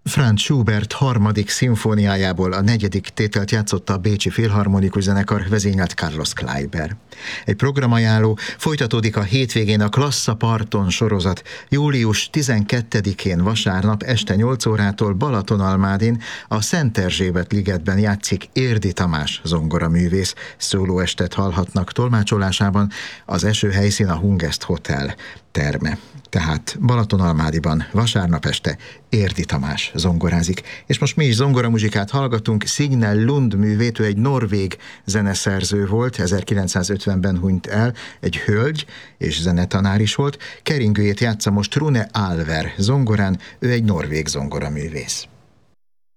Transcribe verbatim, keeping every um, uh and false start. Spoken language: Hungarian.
Franz Schubert harmadik szimfóniájából a negyedik tételt játszotta a Bécsi Filharmonikus Zenekar, vezényelt Carlos Kleiber. Egy programajánló: folytatódik a hétvégén a Klassza Parton sorozat. Július tizenkettedikén vasárnap este nyolc órától Balatonalmádin a Szent Erzsébet ligetben játszik Érdi Tamás zongoraművész. Szólóestet hallhatnak, tolmácsolásában az esőhelyszín a Hungest Hotel terme. Tehát Balatonalmádiban vasárnap este Érdi Tamás zongorázik. És most mi is zongoramuzsikát hallgatunk. Signell Lund művét, ő egy norvég zeneszerző volt, ezerkilencszázötvenben hunyt el, egy hölgy és zenetanár is volt. Keringőjét játsza most Rune Alver zongorán, ő egy norvég zongoraművész.